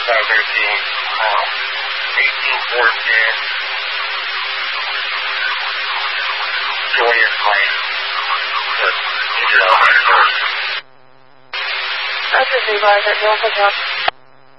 Julius Lane. Injured on 101st. That's a supervisor, Norfolk House.